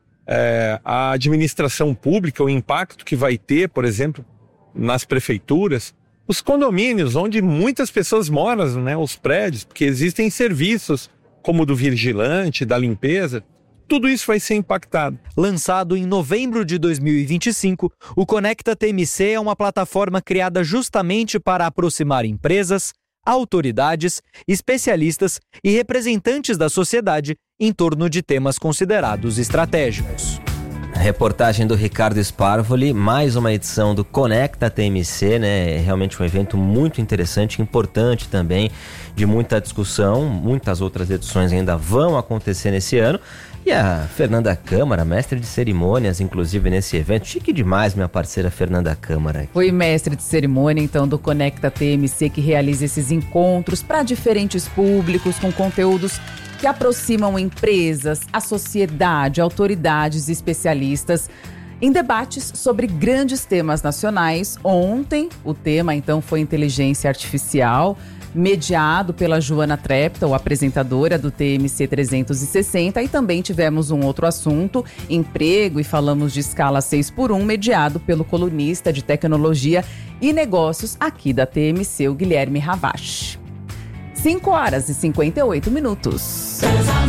É, a administração pública, o impacto que vai ter, por exemplo, nas prefeituras, os condomínios, onde muitas pessoas moram, né, os prédios, porque existem serviços como o do vigilante, da limpeza, tudo isso vai ser impactado. Lançado em novembro de dois mil e vinte e cinco, o Conecta T M C é uma plataforma criada justamente para aproximar empresas, autoridades, especialistas e representantes da sociedade em torno de temas considerados estratégicos. Reportagem do Ricardo Sparvoli, mais uma edição do Conecta T M C, né? É realmente um evento muito interessante, importante também, de muita discussão. Muitas outras edições ainda vão acontecer nesse ano. E a Fernanda Câmara, mestre de cerimônias, inclusive nesse evento. Chique demais, minha parceira Fernanda Câmara. Foi mestre de cerimônia, então, do Conecta T M C, que realiza esses encontros para diferentes públicos, com conteúdos que aproximam empresas, a sociedade, autoridades e especialistas em debates sobre grandes temas nacionais. Ontem, o tema, então, foi inteligência artificial, mediado pela Joana Treptow, apresentadora do T M C trezentos e sessenta, e também tivemos um outro assunto, emprego, e falamos de escala seis por um, mediado pelo colunista de tecnologia e negócios aqui da T M C, o Guilherme Ravache. cinco horas e cinquenta e oito minutos.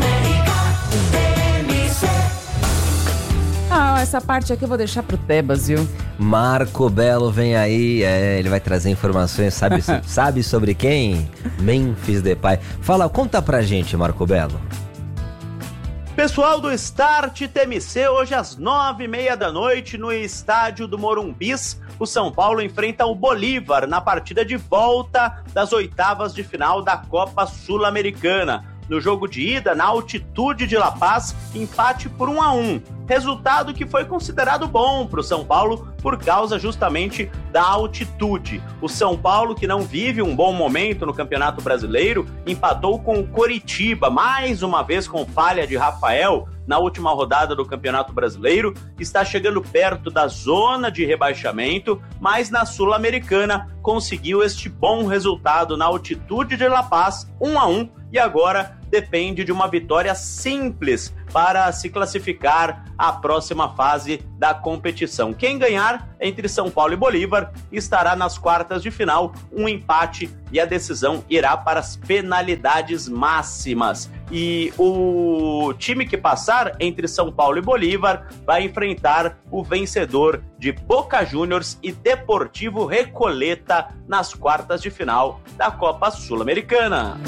Ah, essa parte aqui eu vou deixar pro Tebas, viu? Marco Belo vem aí, é, ele vai trazer informações, sabe, sabe sobre quem? Memphis Depay. Fala, conta pra gente, Marco Belo. Pessoal do Start T M C, hoje às nove e meia da noite no estádio do Morumbis, o São Paulo enfrenta o Bolívar na partida de volta das oitavas de final da Copa Sul-Americana. No jogo de ida, na altitude de La Paz, empate por um a um. Resultado que foi considerado bom para o São Paulo por causa justamente da altitude. O São Paulo, que não vive um bom momento no Campeonato Brasileiro, empatou com o Coritiba, mais uma vez com falha de Rafael na última rodada do Campeonato Brasileiro, está chegando perto da zona de rebaixamento, mas na Sul-Americana conseguiu este bom resultado na altitude de La Paz, um a um, e agora depende de uma vitória simples para se classificar à próxima fase da competição. Quem ganhar entre São Paulo e Bolívar estará nas quartas de final, um empate e a decisão irá para as penalidades máximas. E o time que passar entre São Paulo e Bolívar vai enfrentar o vencedor de Boca Juniors e Deportivo Recoleta nas quartas de final da Copa Sul-Americana.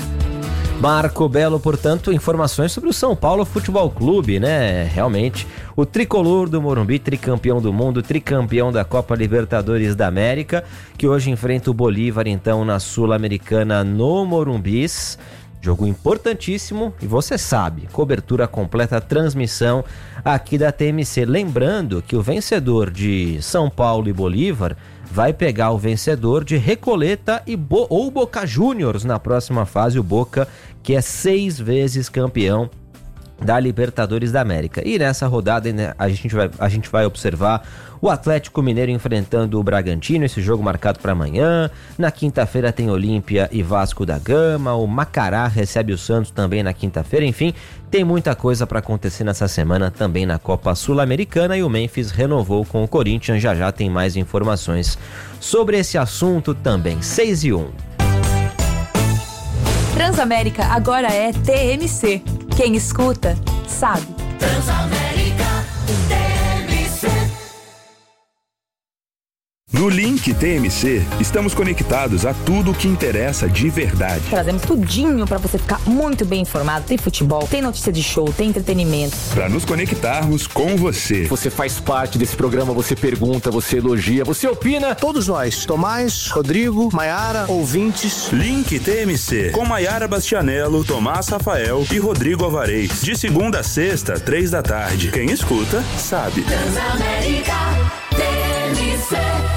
Marco Belo, portanto, informações sobre o São Paulo Futebol Clube, né? Realmente, o tricolor do Morumbi, tricampeão do mundo, tricampeão da Copa Libertadores da América, que hoje enfrenta o Bolívar, então, na Sul-Americana no Morumbis. Jogo importantíssimo e você sabe, cobertura completa, transmissão aqui da T M C. Lembrando que o vencedor de São Paulo e Bolívar vai pegar o vencedor de Recoleta e Bo- ou Boca Juniors na próxima fase, o Boca, que é seis vezes campeão da Libertadores da América. E nessa rodada, né, a gente vai, a gente vai observar o Atlético Mineiro enfrentando o Bragantino, esse jogo marcado para amanhã. Na quinta-feira tem Olímpia e Vasco da Gama, o Macará recebe o Santos também na quinta-feira. Enfim, tem muita coisa para acontecer nessa semana também na Copa Sul-Americana, e o Memphis renovou com o Corinthians. Já já tem mais informações sobre esse assunto também. seis e um. Transamérica agora é T M C. Quem escuta, sabe. Transamérica T M C. No Link T M C, estamos conectados a tudo o que interessa de verdade. Trazemos tudinho para você ficar muito bem informado. Tem futebol, tem notícia de show, tem entretenimento. Para nos conectarmos com você. Você faz parte desse programa, você pergunta, você elogia, você opina. Todos nós, Tomás, Rodrigo, Maiara, ouvintes. Link T M C, com Maiara Bastianello, Tomás Rafael e Rodrigo Alvarez. De segunda a sexta, três da tarde. Quem escuta, sabe. Transamérica T M C.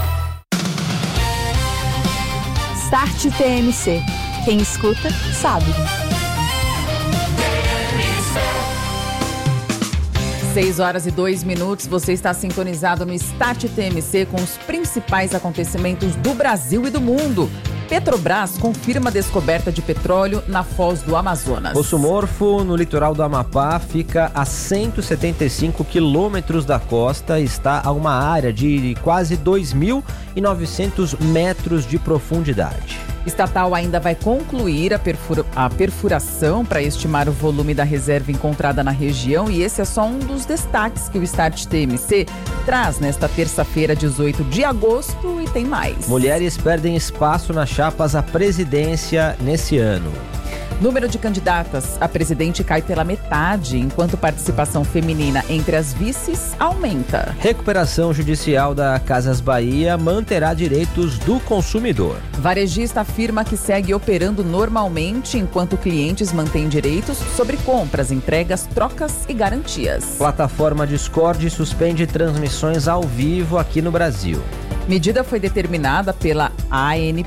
Start T M C. Quem escuta, sabe. seis horas e dois minutos, você está sintonizado no Start T M C com os principais acontecimentos do Brasil e do mundo. Petrobras confirma a descoberta de petróleo na Foz do Amazonas. Poço Morfo, no litoral do Amapá, fica a cento e setenta e cinco quilômetros da costa e está a uma área de quase dois mil e novecentos metros de profundidade. Estatal ainda vai concluir a, perfura, a perfuração para estimar o volume da reserva encontrada na região, e esse é só um dos destaques que o Start T M C traz nesta terça-feira, dezoito de agosto, e tem mais. Mulheres perdem espaço nas chapas à presidência nesse ano. Número de candidatas a presidente cai pela metade, enquanto participação feminina entre as vices aumenta. Recuperação judicial da Casas Bahia manterá direitos do consumidor. Varejista afirma que segue operando normalmente, enquanto clientes mantêm direitos sobre compras, entregas, trocas e garantias. Plataforma Discord suspende transmissões ao vivo aqui no Brasil. Medida foi determinada pela A N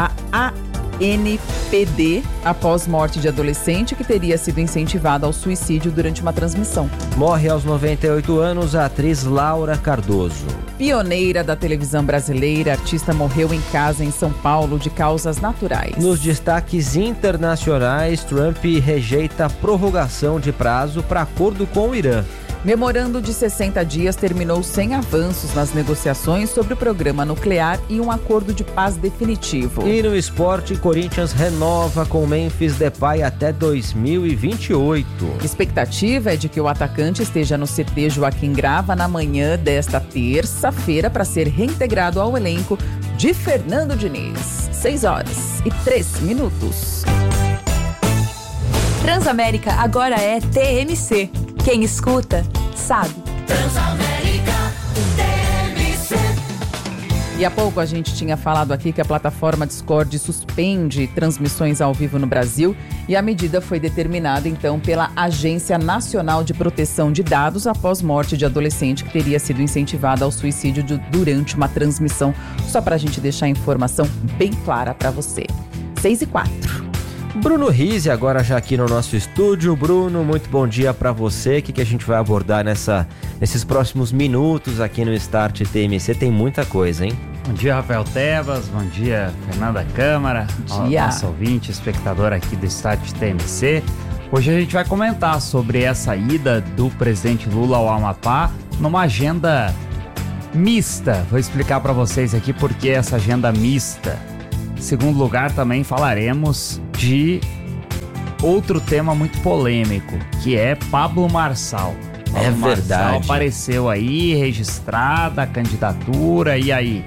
P D após morte de adolescente que teria sido incentivada ao suicídio durante uma transmissão. Morre aos noventa e oito anos a atriz Laura Cardoso. Pioneira da televisão brasileira, a artista morreu em casa em São Paulo de causas naturais. Nos destaques internacionais, Trump rejeita a prorrogação de prazo para acordo com o Irã. Memorando de sessenta dias terminou sem avanços nas negociações sobre o programa nuclear e um acordo de paz definitivo. E no esporte, Corinthians renova com Memphis Depay até dois mil e vinte e oito. Expectativa é de que o atacante esteja no C T Joaquim Grava na manhã desta terça-feira para ser reintegrado ao elenco de Fernando Diniz. seis horas e três minutos. Transamérica agora é T M C. Quem escuta, sabe. Transamérica T M C. E há pouco a gente tinha falado aqui que a plataforma Discord suspende transmissões ao vivo no Brasil e a medida foi determinada então pela Agência Nacional de Proteção de Dados após morte de adolescente que teria sido incentivada ao suicídio de, durante uma transmissão. Só para a gente deixar a informação bem clara para você. seis e quatro. Bruno Rizzi agora já aqui no nosso estúdio. Bruno, muito bom dia para você. O que, que a gente vai abordar nessa, nesses próximos minutos aqui no Start T M C? Tem muita coisa, hein? Bom dia, Rafael Tebas. Bom dia, Fernanda Câmara. Bom dia. Nosso ouvinte, espectador aqui do Start T M C. Hoje a gente vai comentar sobre essa ida do presidente Lula ao Amapá numa agenda mista. Vou explicar para vocês aqui por que essa agenda mista. Em segundo lugar, também falaremos de outro tema muito polêmico, que é Pablo Marçal. É Pablo verdade. Marçal apareceu aí, registrada a candidatura, e aí?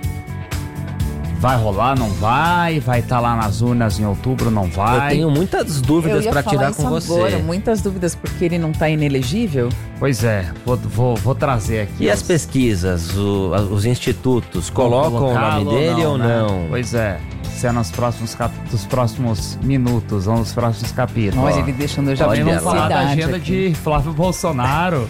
Vai rolar, não vai? Vai estar tá lá nas urnas em outubro, não vai? Eu tenho muitas dúvidas para tirar com você. Agora, muitas dúvidas porque ele não está inelegível? Pois é, vou, vou, vou trazer aqui. E as pesquisas, o, os institutos, colocam o nome dele ou não? Né? Pois é. Se é nos próximos, cap... dos próximos minutos ou nos próximos capítulos. Mas ele deixando já Também vamos falar da agenda aqui. de Flávio Bolsonaro,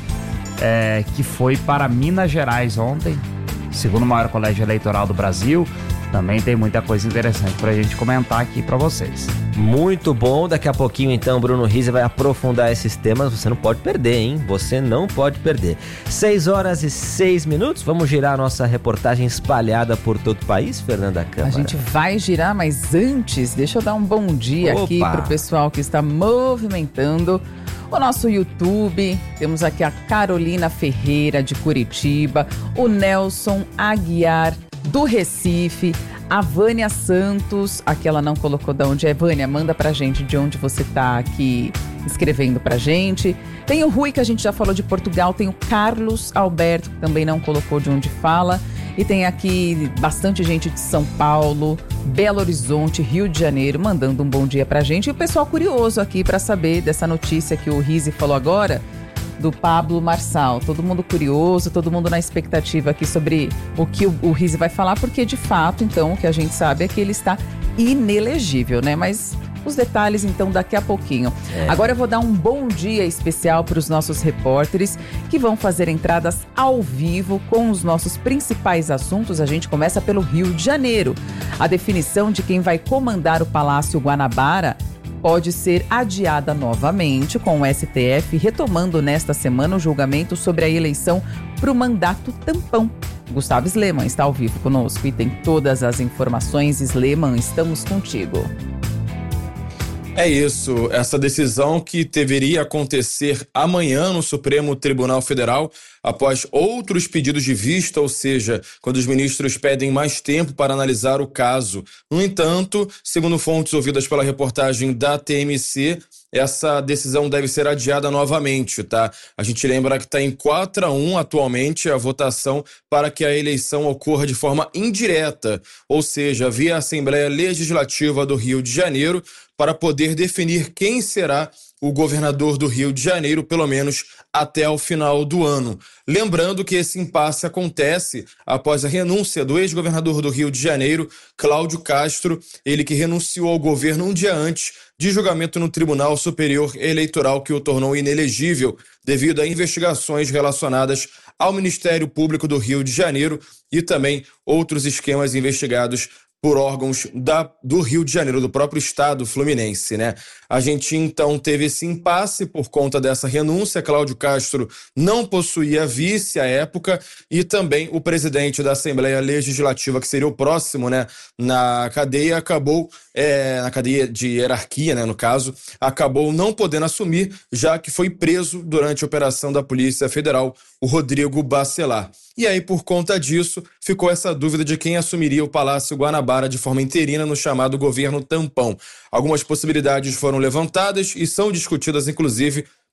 é, que foi para Minas Gerais ontem, segundo maior colégio eleitoral do Brasil. Também tem muita coisa interessante pra gente comentar aqui pra vocês. Muito bom, daqui a pouquinho então Bruno Rizzi vai aprofundar esses temas, você não pode perder, hein? Você não pode perder. seis horas e seis minutos, vamos girar a nossa reportagem espalhada por todo o país, Fernanda Câmara? A gente vai girar, mas antes, deixa eu dar um bom dia Opa. aqui pro pessoal que está movimentando o nosso YouTube. Temos aqui a Carolina Ferreira de Curitiba, o Nelson Aguiar do Recife, a Vânia Santos, aqui ela não colocou de onde é. Vânia, manda pra gente de onde você tá aqui escrevendo pra gente. Tem o Rui, que a gente já falou, de Portugal, tem o Carlos Alberto, que também não colocou de onde fala, e tem aqui bastante gente de São Paulo, Belo Horizonte, Rio de Janeiro, mandando um bom dia pra gente, e o pessoal curioso aqui pra saber dessa notícia que o Rizzi falou agora, do Pablo Marçal. Todo mundo curioso, todo mundo na expectativa aqui sobre o que o, o Rizzi vai falar, porque de fato, então, o que a gente sabe é que ele está inelegível, né? Mas os detalhes, então, daqui a pouquinho. É. Agora eu vou dar um bom dia especial para os nossos repórteres que vão fazer entradas ao vivo com os nossos principais assuntos. A gente começa pelo Rio de Janeiro. A definição de quem vai comandar o Palácio Guanabara pode ser adiada novamente, com o S T F retomando nesta semana o julgamento sobre a eleição para o mandato tampão. Gustavo Sleman está ao vivo conosco e tem todas as informações. Sleman, estamos contigo. É isso, essa decisão que deveria acontecer amanhã no Supremo Tribunal Federal, após outros pedidos de vista, ou seja, quando os ministros pedem mais tempo para analisar o caso. No entanto, segundo fontes ouvidas pela reportagem da T M C, essa decisão deve ser adiada novamente, tá? A gente lembra que está em quatro a um atualmente a votação para que a eleição ocorra de forma indireta, ou seja, via Assembleia Legislativa do Rio de Janeiro, para poder definir quem será o governador do Rio de Janeiro, pelo menos até o final do ano. Lembrando que esse impasse acontece após a renúncia do ex-governador do Rio de Janeiro, Cláudio Castro, ele que renunciou ao governo um dia antes de julgamento no Tribunal Superior Eleitoral, que o tornou inelegível devido a investigações relacionadas ao Ministério Público do Rio de Janeiro e também outros esquemas investigados por órgãos da, do Rio de Janeiro, do próprio estado fluminense, né? A gente, então, teve esse impasse por conta dessa renúncia. Cláudio Castro não possuía vice à época e também o presidente da Assembleia Legislativa, que seria o próximo, né, na cadeia, acabou, é, na cadeia de hierarquia, né, no caso, acabou não podendo assumir, já que foi preso durante a operação da Polícia Federal, o Rodrigo Bacelar. E aí, por conta disso, ficou essa dúvida de quem assumiria o Palácio Guanabara de forma interina no chamado governo tampão. Algumas possibilidades foram levantadas e são discutidas, inclusive,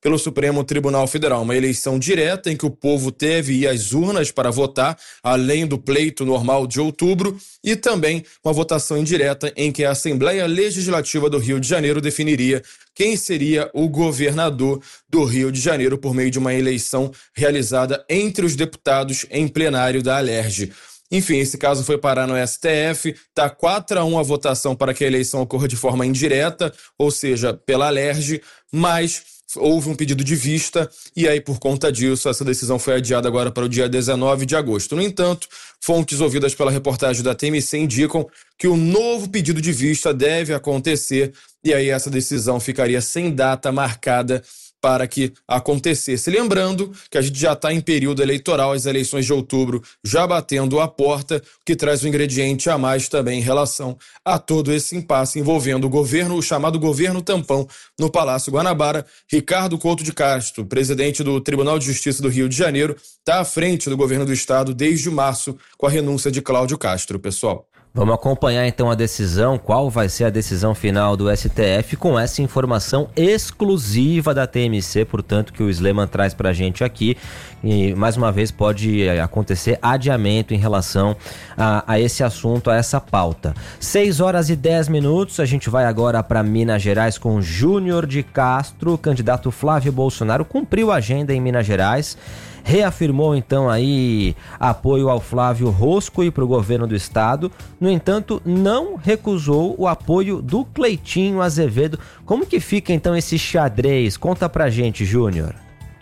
pelo Supremo Tribunal Federal. Uma eleição direta em que o povo teve ir às urnas para votar, além do pleito normal de outubro, e também uma votação indireta em que a Assembleia Legislativa do Rio de Janeiro definiria quem seria o governador do Rio de Janeiro por meio de uma eleição realizada entre os deputados em plenário da Alerj. Enfim, esse caso foi parar no S T F, está quatro a um a votação para que a eleição ocorra de forma indireta, ou seja, pela Alerj, mas houve um pedido de vista e aí, por conta disso, essa decisão foi adiada agora para o dia dezenove de agosto. No entanto, fontes ouvidas pela reportagem da T M C indicam que o novo pedido de vista deve acontecer e aí essa decisão ficaria sem data marcada para que acontecesse. Lembrando que a gente já está em período eleitoral, as eleições de outubro já batendo a porta, o que traz um ingrediente a mais também em relação a todo esse impasse envolvendo o governo, o chamado governo tampão no Palácio Guanabara. Ricardo Couto de Castro, presidente do Tribunal de Justiça do Rio de Janeiro, está à frente do governo do estado desde março com a renúncia de Cláudio Castro, pessoal. Vamos acompanhar então a decisão, qual vai ser a decisão final do S T F com essa informação exclusiva da T M C, portanto, que o Sleman traz pra gente aqui. E mais uma vez pode acontecer adiamento em relação a, a esse assunto, a essa pauta. seis horas e dez minutos, a gente vai agora para Minas Gerais com Júnior de Castro. O candidato Flávio Bolsonaro cumpriu a agenda em Minas Gerais. Reafirmou então aí apoio ao Flávio Rosco e para o governo do estado. No entanto, não recusou o apoio do Cleitinho Azevedo. Como que fica então esse xadrez? Conta pra gente, Júnior.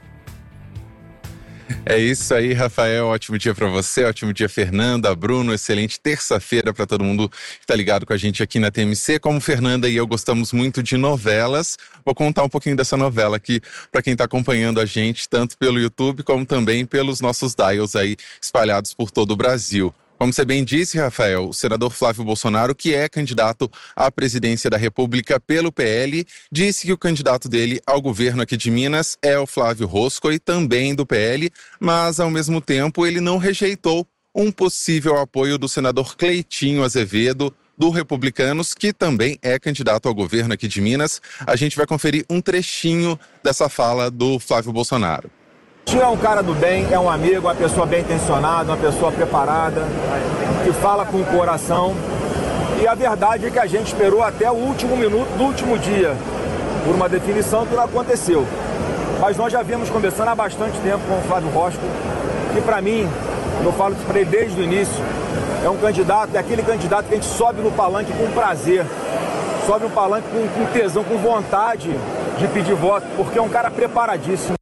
É isso aí, Rafael. Ótimo dia para você, ótimo dia, Fernanda, Bruno. Excelente terça-feira para todo mundo que está ligado com a gente aqui na T M C. Como Fernanda e eu gostamos muito de novelas, vou contar um pouquinho dessa novela aqui para quem está acompanhando a gente, tanto pelo YouTube como também pelos nossos dials aí espalhados por todo o Brasil. Como você bem disse, Rafael, o senador Flávio Bolsonaro, que é candidato à presidência da República pelo P L, disse que o candidato dele ao governo aqui de Minas é o Flávio Rosco, e também do P L, mas, ao mesmo tempo, ele não rejeitou um possível apoio do senador Cleitinho Azevedo, do Republicanos, que também é candidato ao governo aqui de Minas. A gente vai conferir um trechinho dessa fala do Flávio Bolsonaro. É um cara do bem, é um amigo, uma pessoa bem intencionada, uma pessoa preparada, que fala com o coração. E a verdade é que a gente esperou até o último minuto do último dia por uma definição que não aconteceu. Mas nós já viemos conversando há bastante tempo com o Flávio Rosco, que para mim, eu falo isso para ele desde o início, é um candidato, é aquele candidato que a gente sobe no palanque com prazer, sobe no palanque com, com tesão, com vontade de pedir voto, porque é um cara preparadíssimo.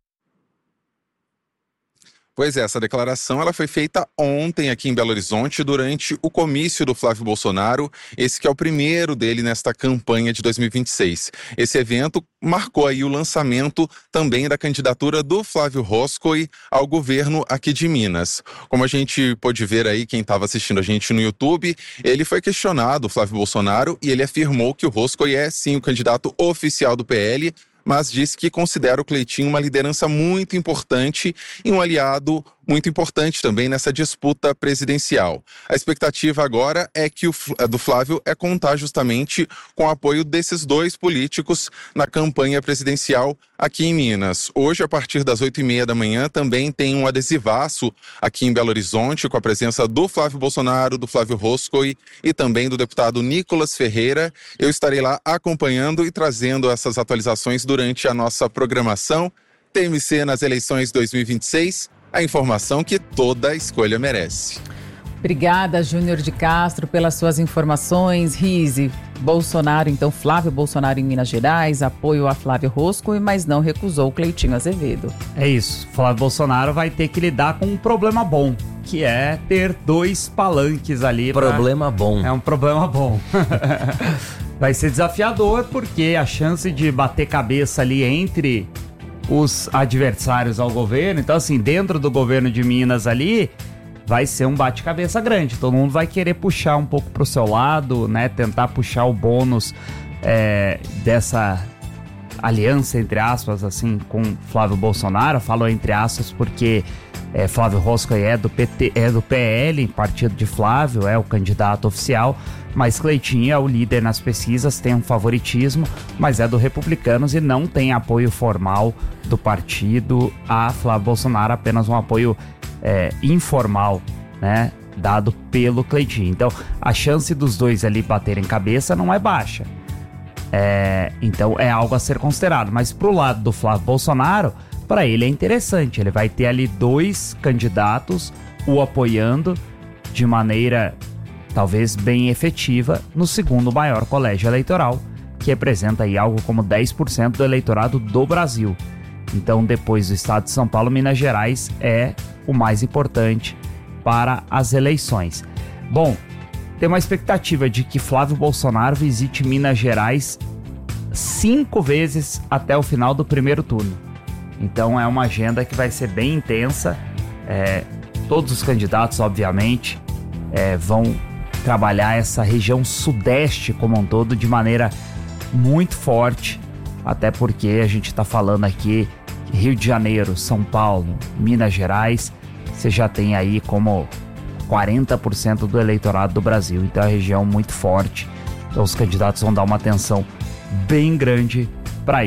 Pois é, essa declaração ela foi feita ontem aqui em Belo Horizonte durante o comício do Flávio Bolsonaro, esse que é o primeiro dele nesta campanha de dois mil e vinte e seis. Esse evento marcou aí o lançamento também da candidatura do Flávio Rosco ao governo aqui de Minas. Como a gente pôde ver aí, quem estava assistindo a gente no YouTube, ele foi questionado, o Flávio Bolsonaro, e ele afirmou que o Rosco é sim o candidato oficial do P L, mas disse que considera o Cleitinho uma liderança muito importante e um aliado muito importante também nessa disputa presidencial. A expectativa agora é que o do Flávio é contar justamente com o apoio desses dois políticos na campanha presidencial aqui em Minas. Hoje, a partir das oito e meia da manhã, também tem um adesivaço aqui em Belo Horizonte com a presença do Flávio Bolsonaro, do Flávio Rosco e, e também do deputado Nicolas Ferreira. Eu estarei lá acompanhando e trazendo essas atualizações durante a nossa programação. T M C nas eleições dois mil e vinte e seis, a informação que toda escolha merece. Obrigada, Júnior de Castro, pelas suas informações. Rise, Bolsonaro, então Flávio Bolsonaro em Minas Gerais, apoio a Flávio Rosco, mas não recusou o Cleitinho Azevedo. É isso, Flávio Bolsonaro vai ter que lidar com um problema bom, que é ter dois palanques ali. Problema pra... bom. É um problema bom. Vai ser desafiador porque a chance de bater cabeça ali entre os adversários ao governo, então assim, dentro do governo de Minas ali, vai ser um bate-cabeça grande. Todo mundo vai querer puxar um pouco pro seu lado, né? Tentar puxar o bônus é, dessa aliança, entre aspas, assim, com Flávio Bolsonaro. Falo entre aspas porque É, Flávio Rosco é do, P T, é do P L, partido de Flávio, é o candidato oficial, mas Cleitinho é o líder nas pesquisas, tem um favoritismo, mas é do Republicanos e não tem apoio formal do partido a Flávio Bolsonaro, apenas um apoio é, informal, né, dado pelo Cleitinho. Então, a chance dos dois ali baterem cabeça não é baixa. É, então, é algo a ser considerado. Mas pro lado do Flávio Bolsonaro, para ele é interessante. Ele vai ter ali dois candidatos o apoiando de maneira talvez bem efetiva no segundo maior colégio eleitoral, que representa aí algo como dez por cento do eleitorado do Brasil. Então, depois do estado de São Paulo, Minas Gerais é o mais importante para as eleições. Bom, tem uma expectativa de que Flávio Bolsonaro visite Minas Gerais cinco vezes até o final do primeiro turno. Então é uma agenda que vai ser bem intensa. É, todos os candidatos, obviamente, é, vão trabalhar essa região sudeste como um todo de maneira muito forte, até porque a gente está falando aqui Rio de Janeiro, São Paulo, Minas Gerais, você já tem aí como quarenta por cento do eleitorado do Brasil, então é uma região muito forte. Então os candidatos vão dar uma atenção bem grande